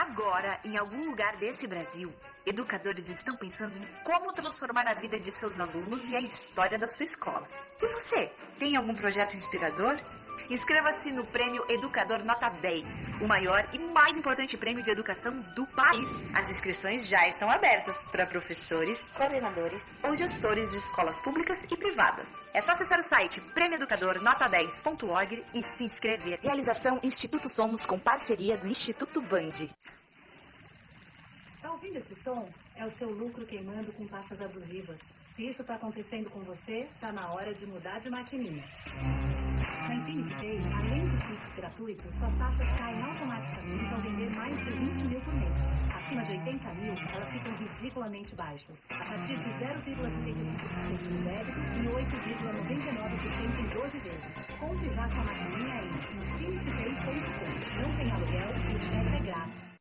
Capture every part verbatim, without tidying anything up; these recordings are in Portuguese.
Agora, em algum lugar desse Brasil, educadores estão pensando em como transformar a vida de seus alunos e a história da sua escola. E você, tem algum projeto inspirador? Inscreva-se no Prêmio Educador Nota dez, o maior e mais importante prêmio de educação do país. As inscrições já estão abertas para professores, coordenadores ou gestores de escolas públicas e privadas. É só acessar o site prêmio educador nota dez ponto org e se inscrever. Realização Instituto Somos com parceria do Instituto Band. Tá ouvindo esse som? É o seu lucro queimando com taxas abusivas. Se isso está acontecendo com você, está na hora de mudar de maquininha. Na Infinity Pay, além de kits gratuitos, suas taxas caem automaticamente ao vender mais de vinte mil por mês. Acima de oitenta mil, elas ficam ridiculamente baixas. A partir de zero vírgula setenta e cinco por cento no débito e oito vírgula noventa e nove por cento em doze vezes. Compre já sua maquininha em infinity pay ponto com. Não tem aluguel e o frete é grátis.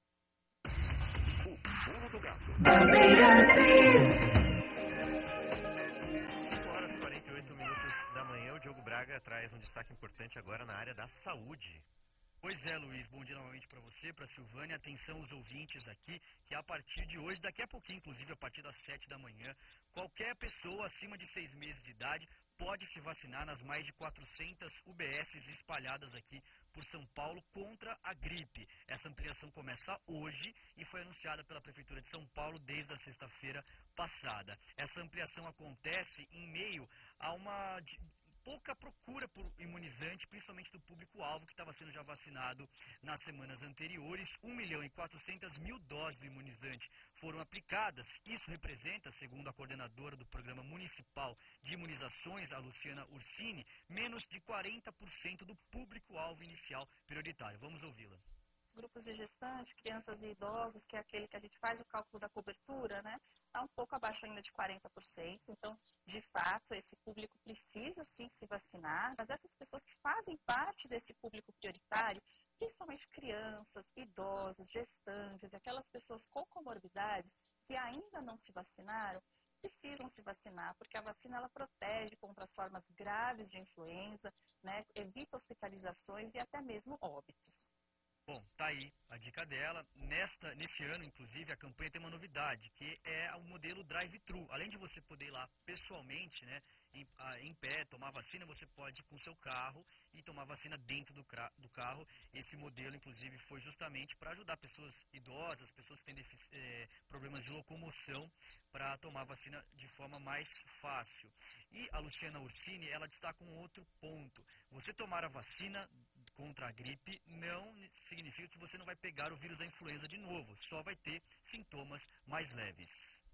O Diogo Braga traz um destaque importante agora na área da saúde. Pois é, Luiz, bom dia novamente para você, para a Silvânia. Atenção os ouvintes aqui, que a partir de hoje, daqui a pouquinho, inclusive a partir das sete da manhã, qualquer pessoa acima de seis meses de idade pode se vacinar nas mais de quatrocentas U B Ss espalhadas aqui por São Paulo contra a gripe. Essa ampliação começa hoje e foi anunciada pela Prefeitura de São Paulo desde a sexta-feira passada. Essa ampliação acontece em meio a uma pouca procura por imunizante, principalmente do público-alvo que estava sendo já vacinado nas semanas anteriores. um milhão e quatrocentas mil doses do imunizante foram aplicadas. Isso representa, segundo a coordenadora do Programa Municipal de Imunizações, a Luciana Ursini, menos de quarenta por cento do público-alvo inicial prioritário. Vamos ouvi-la. Grupos de gestantes, crianças e idosos, que é aquele que a gente faz o cálculo da cobertura, né? Está um pouco abaixo ainda de quarenta por cento. Então, de fato, esse público precisa sim se vacinar, mas essas pessoas que fazem parte desse público prioritário, principalmente crianças, idosos, gestantes, aquelas pessoas com comorbidades que ainda não se vacinaram, precisam se vacinar, porque a vacina ela protege contra as formas graves de influenza, né? Evita hospitalizações e até mesmo óbitos. Bom, tá aí a dica dela. Nesta, nesse ano, inclusive, a campanha tem uma novidade, que é o modelo drive-thru. Além de você poder ir lá pessoalmente, né, em, em pé, tomar vacina, você pode ir com o seu carro e tomar vacina dentro do, do carro. Esse modelo, inclusive, foi justamente para ajudar pessoas idosas, pessoas que têm é, problemas de locomoção, para tomar vacina de forma mais fácil. E a Luciana Ursini, ela destaca um outro ponto. Você tomar a vacina contra a gripe não significa que você não vai pegar o vírus da influenza de novo, só vai ter sintomas mais leves.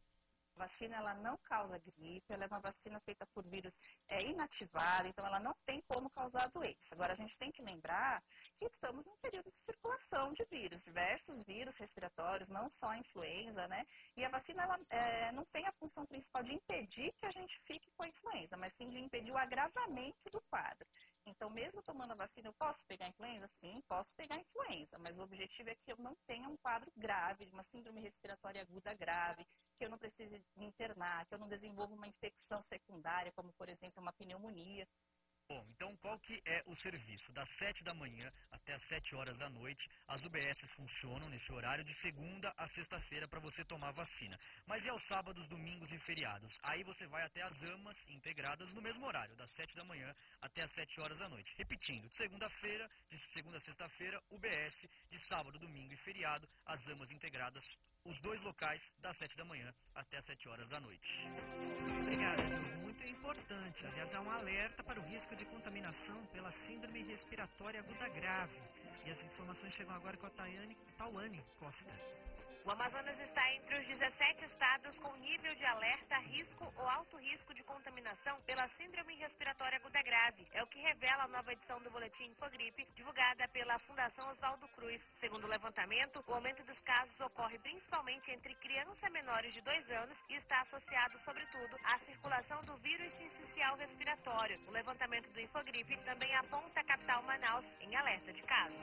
A vacina ela não causa gripe, ela é uma vacina feita por vírus é, inativado, então ela não tem como causar doença. Agora a gente tem que lembrar que estamos num período de circulação de vírus, diversos vírus respiratórios, não só a influenza, né? E a vacina ela, é, não tem a função principal de impedir que a gente fique com a influenza, mas sim de impedir o agravamento do quadro. Então, mesmo tomando a vacina, eu posso pegar influenza? Sim, posso pegar influenza, mas o objetivo é que eu não tenha um quadro grave, uma síndrome respiratória aguda grave, que eu não precise me internar, que eu não desenvolva uma infecção secundária, como, por exemplo, uma pneumonia. Bom, então qual que é o serviço? Das sete da manhã até as sete horas da noite, as U B Ss funcionam nesse horário de segunda a sexta-feira para você tomar vacina. Mas e aos sábados, domingos e feriados? Aí você vai até as AMAs integradas no mesmo horário, das sete da manhã até as sete horas da noite. Repetindo, de segunda-feira, de segunda a sexta-feira, U B S, de sábado, domingo e feriado, as AMAs integradas, os dois locais, das sete da manhã até as sete horas da noite. Obrigado, muito importante. Aliás, há um alerta para o risco de contaminação pela síndrome respiratória aguda grave. E as informações chegam agora com a Tayane, Tauane Costa. O Amazonas está entre os dezessete estados com nível de alerta, risco ou alto risco de contaminação pela síndrome respiratória aguda grave. É o que revela a nova edição do Boletim Infogripe, divulgada pela Fundação Oswaldo Cruz. Segundo o levantamento, o aumento dos casos ocorre principalmente entre crianças menores de dois anos e está associado, sobretudo, à circulação do vírus sincicial respiratório. O levantamento do Infogripe também aponta a capital Manaus em alerta de casos.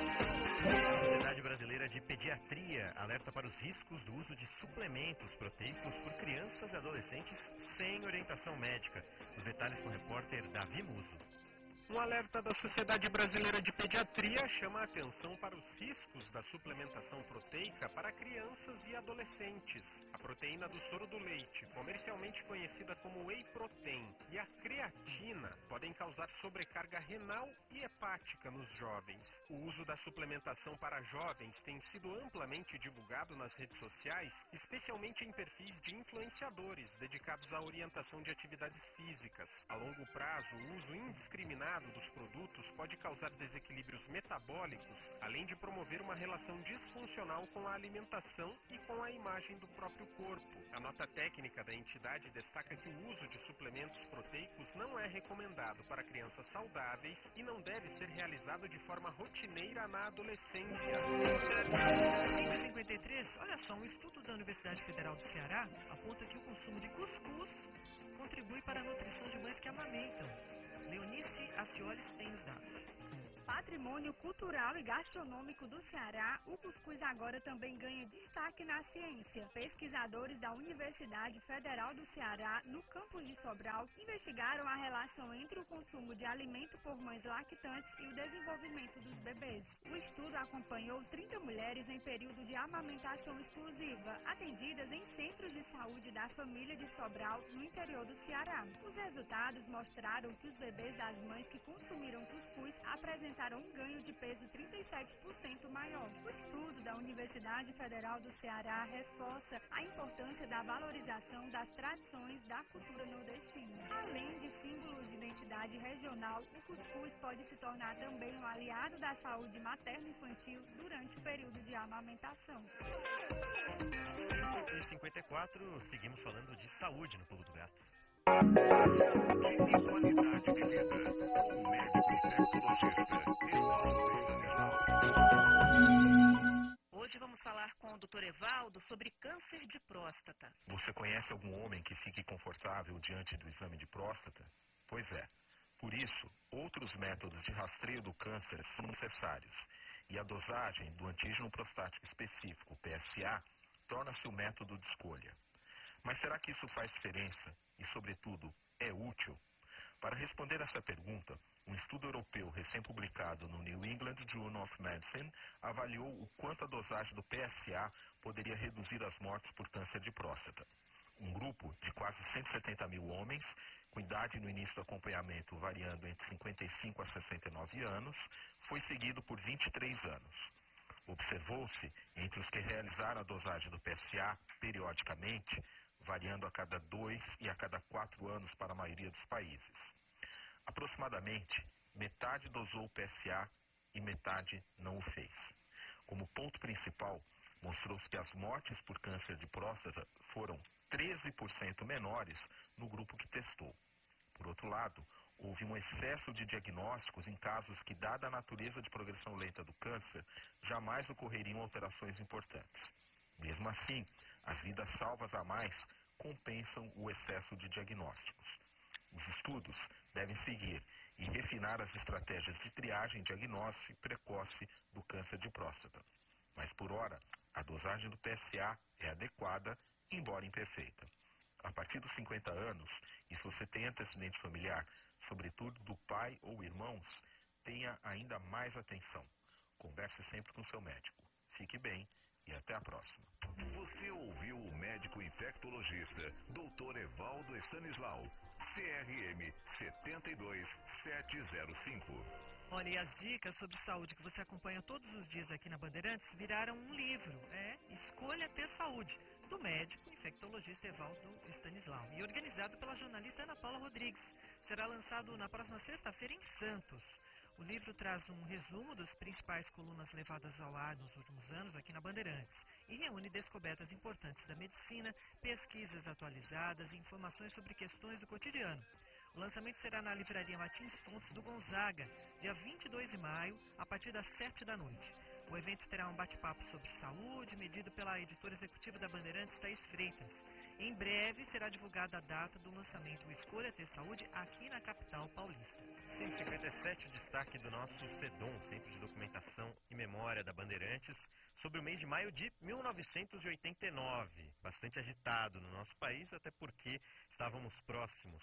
A Sociedade Brasileira de Pediatria alerta para os riscos do uso de suplementos proteicos por crianças e adolescentes sem orientação médica. Os detalhes com o repórter Davi Muso. Um alerta da Sociedade Brasileira de Pediatria chama a atenção para os riscos da suplementação proteica para crianças e adolescentes. A proteína do soro do leite, comercialmente conhecida como whey protein, e a creatina podem causar sobrecarga renal e hepática nos jovens. O uso da suplementação para jovens tem sido amplamente divulgado nas redes sociais, especialmente em perfis de influenciadores dedicados à orientação de atividades físicas. A longo prazo, o uso indiscriminado dos produtos pode causar desequilíbrios metabólicos, além de promover uma relação disfuncional com a alimentação e com a imagem do próprio corpo. A nota técnica da entidade destaca que o uso de suplementos proteicos não é recomendado para crianças saudáveis e não deve ser realizado de forma rotineira na adolescência. cinco e cinquenta e três, olha só, um estudo da Universidade Federal do Ceará aponta que o consumo de cuscuz contribui para a nutrição de mães que amamentam. Leonice Acioles tem os dados. Patrimônio cultural e gastronômico do Ceará, o cuscuz agora também ganha destaque na ciência. Pesquisadores da Universidade Federal do Ceará, no campus de Sobral, investigaram a relação entre o consumo de alimento por mães lactantes e o desenvolvimento dos bebês. O estudo acompanhou trinta mulheres em período de amamentação exclusiva, atendidas em centros de saúde da família de Sobral, no interior do Ceará. Os resultados mostraram que os bebês das mães que consumiram cuscuz apresentaram um ganho de peso trinta e sete por cento maior. O estudo da Universidade Federal do Ceará reforça a importância da valorização das tradições da cultura nordestina. Além de símbolos de identidade regional, o cuscuz pode se tornar também um aliado da saúde materno-infantil durante o período de amamentação. cinco e cinquenta e quatro, seguimos falando de saúde no Pulo do Gato. Saúde e qualidade de vida. O médico infectologista Evaldo Stanislau. Hoje vamos falar com o doutor Evaldo sobre câncer de próstata. Você conhece algum homem que fique confortável diante do exame de próstata? Pois é. Por isso, outros métodos de rastreio do câncer são necessários. E a dosagem do antígeno prostático específico, P S A, torna-se o método de escolha. Mas será que isso faz diferença e, sobretudo, é útil? Para responder essa pergunta, um estudo europeu recém-publicado no New England Journal of Medicine avaliou o quanto a dosagem do P S A poderia reduzir as mortes por câncer de próstata. Um grupo de quase cento e setenta mil homens, com idade no início do acompanhamento variando entre cinquenta e cinco a sessenta e nove anos, foi seguido por vinte e três anos. Observou-se, entre os que realizaram a dosagem do P S A periodicamente, variando a cada dois e a cada quatro anos para a maioria dos países. Aproximadamente, metade dosou o P S A e metade não o fez. Como ponto principal, mostrou-se que as mortes por câncer de próstata foram treze por cento menores no grupo que testou. Por outro lado, houve um excesso de diagnósticos em casos que, dada a natureza de progressão lenta do câncer, jamais ocorreriam alterações importantes. Mesmo assim, as vidas salvas a mais compensam o excesso de diagnósticos. Os estudos devem seguir e refinar as estratégias de triagem e diagnóstico precoce do câncer de próstata. Mas, por hora, a dosagem do P S A é adequada, embora imperfeita. A partir dos cinquenta anos, e se você tem antecedente familiar, sobretudo do pai ou irmãos, tenha ainda mais atenção. Converse sempre com seu médico. Fique bem e até a próxima. Você ouviu o médico infectologista doutor Evaldo Stanislau, C R M sete dois sete zero cinco. Olha, e as dicas sobre saúde que você acompanha todos os dias aqui na Bandeirantes viraram um livro, é Escolha Ter Saúde, do médico infectologista Evaldo Stanislau, e organizado pela jornalista Ana Paula Rodrigues. Será lançado na próxima sexta-feira em Santos. O livro traz um resumo das principais colunas levadas ao ar nos últimos anos aqui na Bandeirantes e reúne descobertas importantes da medicina, pesquisas atualizadas e informações sobre questões do cotidiano. O lançamento será na Livraria Martins Fontes do Gonzaga, dia vinte e dois de maio, a partir das sete da noite. O evento terá um bate-papo sobre saúde, medido pela editora executiva da Bandeirantes, Thaís Freitas. Em breve será divulgada a data do lançamento Escolha Ter Saúde aqui na capital paulista. cento e cinquenta e sete, destaque do nosso CEDOM, Centro de Documentação e Memória da Bandeirantes, sobre o mês de maio de mil novecentos e oitenta e nove. Bastante agitado no nosso país, até porque estávamos próximos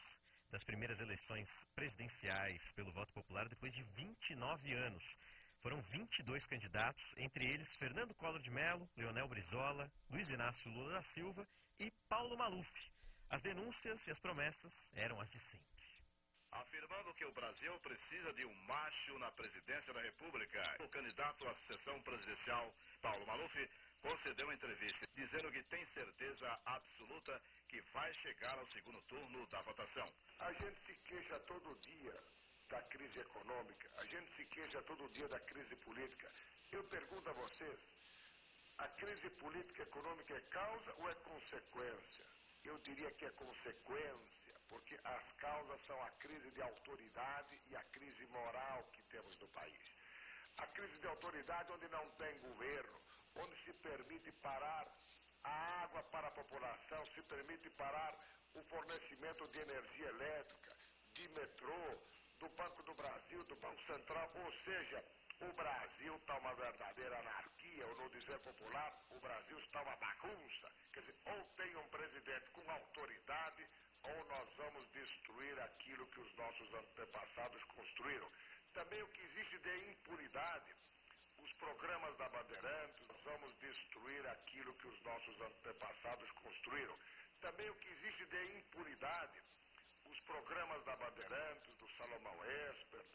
das primeiras eleições presidenciais pelo voto popular depois de vinte e nove anos. Foram vinte e dois candidatos, entre eles Fernando Collor de Mello, Leonel Brizola, Luiz Inácio Lula da Silva e Paulo Maluf. As denúncias e as promessas eram as de sempre. Afirmando que o Brasil precisa de um macho na presidência da República, o candidato à sucessão presidencial, Paulo Maluf, concedeu uma entrevista dizendo que tem certeza absoluta que vai chegar ao segundo turno da votação. A gente se queixa todo dia da crise econômica, a gente se queixa todo dia da crise política. Eu pergunto a vocês, a crise política e econômica é causa ou é consequência? Eu diria que é consequência, porque as causas são a crise de autoridade e a crise moral que temos no país. A crise de autoridade onde não tem governo, onde se permite parar a água para a população, se permite parar o fornecimento de energia elétrica, de metrô, do Banco do Brasil, do Banco Central, ou seja, o Brasil está uma verdadeira anarquia, ou no dizer popular, o Brasil está uma bagunça. Quer dizer, ou tem um presidente com autoridade, ou nós vamos destruir aquilo que os nossos antepassados construíram. Também o que existe de impunidade, os programas da Bandeirantes, nós vamos destruir aquilo que os nossos antepassados construíram. Também o que existe de impunidade, os programas da Bandeirantes, do Salomão Esper,